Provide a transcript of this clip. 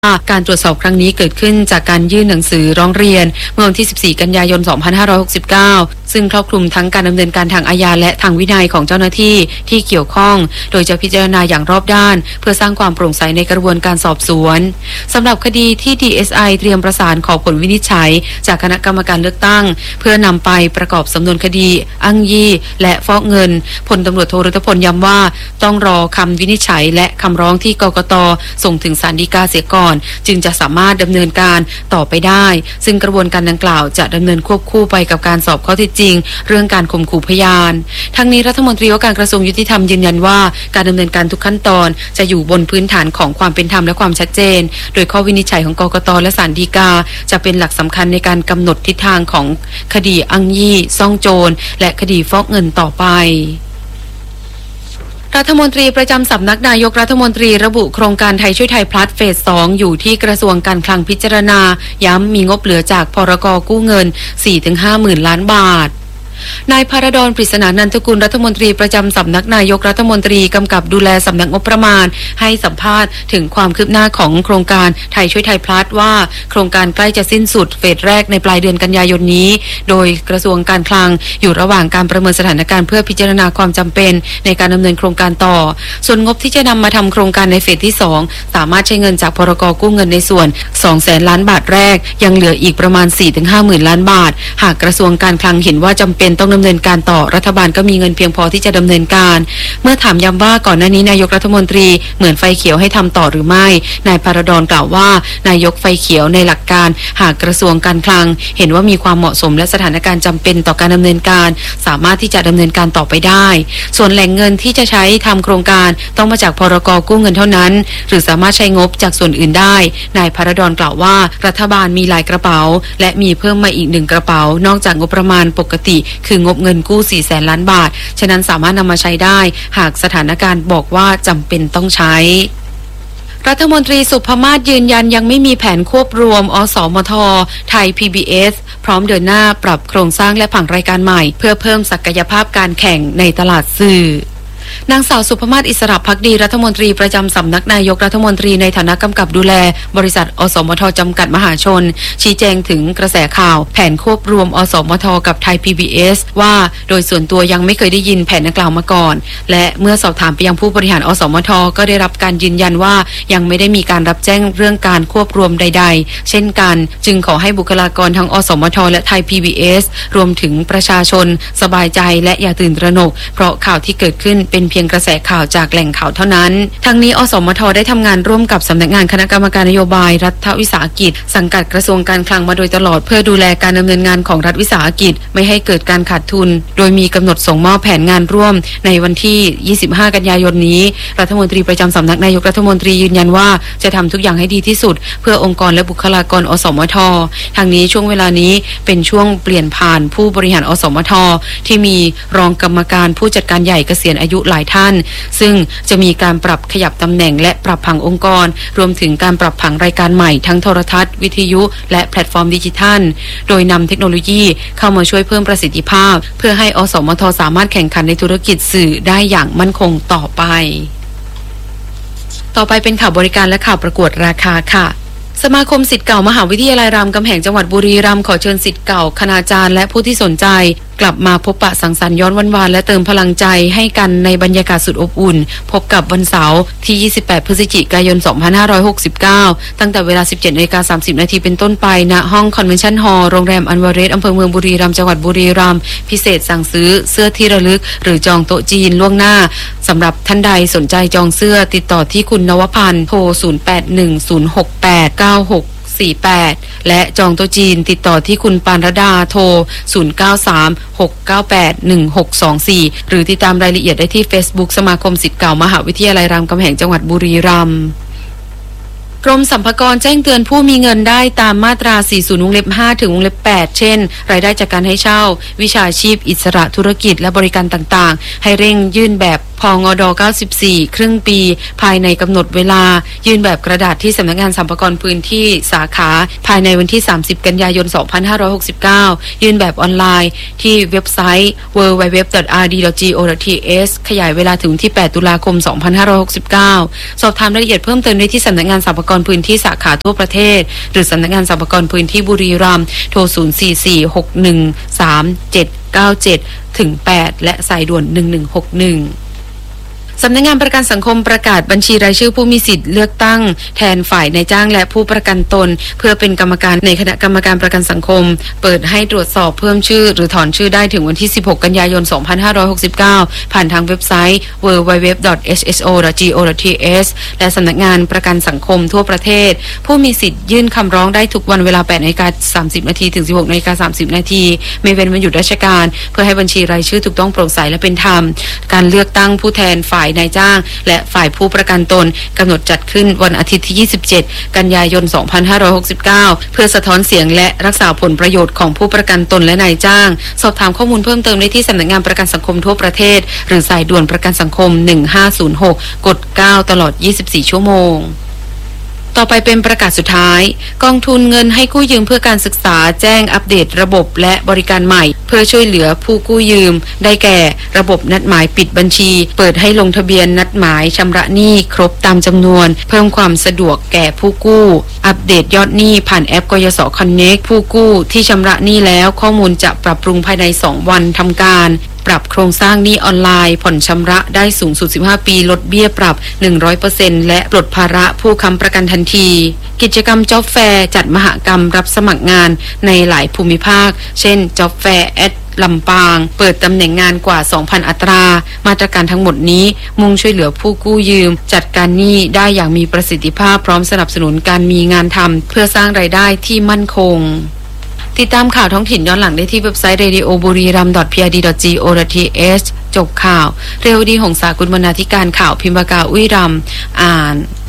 การตรวจสอบครั้งนี้เกิดขึ้นจากการยื่นหนังสือร้องเรียนเมื่อวันที่ 14 กันยายน 2569 ซึ่งครอบคลุมทั้งการดำเนินการทางอาญาและทางวินัยของเจ้าหน้าที่ที่เกี่ยวข้องโดยจะพิจารณาอย่างรอบด้านเพื่อสร้างความโปร่งใสในกระบวนการสอบสวนสำหรับคดีที่ DSI เตรียมประสานขอผลวินิจฉัยจากคณะกรรมการเลือกตั้งเพื่อนำไปประกอบสำนวนคดีอ้างยี่และฟอกเงินพลตำรวจโทรัตพลย้ำว่าต้องรอคำวินิจฉัยและคำร้องที่กกต.ส่งถึงศาลฎีกาเสียก่อนจึงจะสามารถดำเนินการต่อไปได้ซึ่งกระบวนการดังกล่าวจะดำเนินควบคู่ไปกับการสอบข้อเท็จจริงเรื่องการข่มขู่พยานทั้งนี้รัฐมนตรีว่าการกระทรวงยุติธรรมยืนยันว่าการดำเนินการทุกขั้นตอนจะอยู่บนพื้นฐานของความเป็นธรรมและความชัดเจนโดยข้อวินิจฉัยของกกต.และศาลฎีกาจะเป็นหลักสำคัญในการกำหนดทิศทางของคดีอ้างยี่ซ่องโจรและคดีฟอกเงินต่อไปรัฐมนตรีประจำสำนักนายกรัฐมนตรีระบุโครงการไทยช่วยไทยพลัสเฟส 2อยู่ที่กระทรวงการคลังพิจารณาย้ำมีงบเหลือจากพรก.กู้เงิน 4-5 หมื่นล้านบาทนายภารดร ปริศนานันทกุลรัฐมนตรีประจำสำนักนายกรัฐมนตรีกำกับดูแลสำนักงบประมาณให้สัมภาษณ์ถึงความคืบหน้าของโครงการไทยช่วยไทยพลัสว่าโครงการใกล้จะสิ้นสุดเฟสแรกในปลายเดือนกันยายนนี้โดยกระทรวงการคลังอยู่ระหว่างการประเมินสถานการณ์เพื่อพิจารณาความจำเป็นในการดำเนินโครงการต่อส่วนงบที่จะนำมาทำโครงการในเฟสที่2สามารถใช้เงินจากพรก.กู้เงินในส่วน 200,000 ล้านบาทแรกยังเหลืออีกประมาณ 4-5 หมื่นล้านบาทหากกระทรวงการคลังเห็นว่าจำเป็นต้องดำเนินการต่อรัฐบาลก็มีเงินเพียงพอที่จะดำเนินการเมื่อถามย้ำว่าก่อนหน้านี้นายกรัฐมนตรีเหมือนไฟเขียวให้ทำต่อหรือไม่นายภารดรกล่าวว่านายกไฟเขียวในหลักการหากกระทรวงการคลังเห็นว่ามีความเหมาะสมและสถานการณ์จำเป็นต่อการดำเนินการสามารถที่จะดำเนินการต่อไปได้ส่วนแหล่งเงินที่จะใช้ทำโครงการต้องมาจากพรก.กู้เงินเท่านั้นหรือสามารถใช้งบจากส่วนอื่นได้นายภารดรกล่าวว่ารัฐบาลมีหลายกระเป๋าและมีเพิ่มมาอีก1กระเป๋านอกจากงบประมาณปกติคืองบเงินกู้400,000 ล้านบาทฉะนั้นสามารถนำมาใช้ได้หากสถานการณ์บอกว่าจำเป็นต้องใช้รัฐมนตรีสุภมาศยืนยันยังไม่มีแผนควบรวมอสมทไทย PBS พร้อมเดินหน้าปรับโครงสร้างและผังรายการใหม่เพื่อเพิ่มศักยภาพการแข่งในตลาดสื่อนางสาวสุภมาศอิสระภักดีรัฐมนตรีประจำสำนักนายกรัฐมนตรีในฐานะกำกับดูแลบริษัทอสมทจำกัดมหาชนชี้แจงถึงกระแสข่าวแผนควบรวมอสมทกับไทย PBS ว่าโดยส่วนตัวยังไม่เคยได้ยินแผนดังกล่าวมาก่อนและเมื่อสอบถามไปยังผู้บริหารอสมทก็ได้รับการยืนยันว่ายังไม่ได้มีการรับแจ้งเรื่องการควบรวมใดๆเช่นกันจึงขอให้บุคลากรทั้งอสมทและไทย PBS รวมถึงประชาชนสบายใจและอย่าตื่นตระหนกเพราะข่าวที่เกิดขึ้นเป็นเพียงกระแสข่าวจากแหล่งข่าวเท่านั้นทั้งนี้อสมทได้ทำงานร่วมกับสำนักงานคณะกรรมการนโยบายรัฐวิสาหกิจสังกัดกระทรวงการคลังมาโดยตลอดเพื่อดูแลการดำเนินงานของรัฐวิสาหกิจไม่ให้เกิดการขาดทุนโดยมีกำหนดส่งมอบแผนงานร่วมในวันที่ 25 กันยายนนี้รัฐมนตรีประจำสำนักนายกรัฐมนตรียืนยันว่าจะทำทุกอย่างให้ดีที่สุดเพื่อองค์กรและบุคลากรอสมททางนี้ช่วงเวลานี้เป็นช่วงเปลี่ยนผ่านผู้บริหารอสมทที่มีรองกรรมการผู้จัดการใหญ่เกษียณอายุหลายท่านซึ่งจะมีการปรับขยับตำแหน่งและปรับผังองค์กรรวมถึงการปรับผังรายการใหม่ทั้งโทรทัศน์วิทยุและแพลตฟอร์มดิจิทัลโดยนำเทคโนโลยีเข้ามาช่วยเพิ่มประสิทธิภาพเพื่อให้อสมทสามารถแข่งขันในธุรกิจสื่อได้อย่างมั่นคงต่อไปเป็นข่าวบริการและข่าวประกวดราคาค่ะสมาคมศิษย์เก่ามหาวิทยาลัยรามคำแหงจังหวัดบุรีรัมย์ขอเชิญศิษย์เก่าคณาจารย์และผู้ที่สนใจกลับมาพบปะสังสรรค์ย้อนวันๆและเติมพลังใจให้กันในบรรยากาศสุดอบอุ่นพบกับวันเสาร์ที่ 28 พฤศจิกายน 2569 ตั้งแต่เวลา 17:30 น.เป็นต้นไปณห้องคอนเวนชั่นฮอลล์โรงแรมอันวาเรสอำเภอเมืองบุรีรัมย์จังหวัดบุรีรัมย์พิเศษสั่งซื้อเสื้อที่ระลึกหรือจองโต๊ะจีนล่วงหน้าสำหรับท่านใดสนใจจองเสื้อติดต่อที่คุณนวพันธ์โทร 0810689648 และจองโต๊ะจีนติดต่อที่คุณปานรดาโทร 0936981624 หรือติดตามรายละเอียดได้ที่ Facebook สมาคมศิษย์เก่ามหาวิทยาลัยรามคำแหงจังหวัดบุรีรัมย์กรมสรรพากรแจ้งเตือนผู้มีเงินได้ตามมาตรา 40 วงเล็บ 5 ถึงวงเล็บ 8 เช่นรายได้จากการให้เช่าวิชาชีพอิสระธุรกิจและบริการต่างๆให้เร่งยื่นแบบพงด. 94 ครึ่งปีภายในกำหนดเวลายื่นแบบกระดาษที่สำนักงานสรรพากรพื้นที่สาขาภายในวันที่ 30 กันยายน 2569 ยื่นแบบออนไลน์ที่เว็บไซต์ www.rd.go.th ขยายเวลาถึงที่ 8 ตุลาคม 2569 สอบถามรายละเอียดเพิ่มเติมได้ที่สำนักงานสรรพากกรณ์พื้นที่สาขาทั่วประเทศหรือสำนักงานสรรพากรพื้นที่บุรีรัมย์โทร 044613797 ถึง 8 และสายด่วน 1161สำนักงานประกันสังคมประกาศบัญชีรายชื่อผู้มีสิทธิ์เลือกตั้งแทนฝ่ายนายจ้างและผู้ประกันตนเพื่อเป็นกรรมการในคณะกรรมการประกันสังคมเปิดให้ตรวจสอบเพิ่มชื่อหรือถอนชื่อได้ถึงวันที่16กันยายน2569ผ่านทางเว็บไซต์ www.hso.go.th และสำนักงานประกันสังคมทั่วประเทศผู้มีสิทธิ์ยื่นคำร้องได้ทุกวันเวลา 8:30 น.ถึง 16:30 น.ไม่เว้นวันหยุดราชการเพื่อให้บัญชีรายชื่อถูกต้องโปร่งใสและเป็นธรรมการเลือกตั้งผู้แทนฝ่ายนายจ้างและฝ่ายผู้ประกันตนกำหนดจัดขึ้นวันอาทิตย์ที่ 27 กันยายน 2569 เพื่อสะท้อนเสียงและรักษาผลประโยชน์ของผู้ประกันตนและนายจ้างสอบถามข้อมูลเพิ่มเติมได้ที่สำนักงานประกันสังคมทั่วประเทศหรือสายด่วนประกันสังคม 1506 กด 9 ตลอด 24 ชั่วโมงต่อไปเป็นประกาศสุดท้ายกองทุนเงินให้กู้ยืมเพื่อการศึกษาแจ้งอัปเดตระบบและบริการใหม่เพื่อช่วยเหลือผู้กู้ยืมได้แก่ระบบนัดหมายปิดบัญชีเปิดให้ลงทะเบียนนัดหมายชำระหนี้ครบตามจำนวนเพิ่มความสะดวกแก่ผู้กู้อัปเดตยอดหนี้ผ่านแอปกยศคอนเน็กผู้กู้ที่ชำระหนี้แล้วข้อมูลจะปรับปรุงภายใน2วันทำการปรับโครงสร้างหนี้ออนไลน์ผ่อนชำระได้สูงสุด15ปีลดเบี้ยปรับ 100% และปลดภาระผู้ค้ำประกันทันทีกิจกรรมจ็อบแฟร์จัดมหกรรมรับสมัครงานในหลายภูมิภาคเช่นจ็อบแฟร์ลำปางเปิดตำแหน่งงานกว่า 2,000 อัตรามาตรการทั้งหมดนี้มุ่งช่วยเหลือผู้กู้ยืมจัดการหนี้ได้อย่างมีประสิทธิภาพพร้อมสนับสนุนการมีงานทำเพื่อสร้างรายได้ที่มั่นคงติดตามข่าวท้องถิ่นย้อนหลังได้ที่เว็บไซต์ radio.buriram.prd.go.th จบข่าวเร็วดีหงสากุลบรรณาธิการข่าวพิมพ์ปากกาอุ้ยรำอ่าน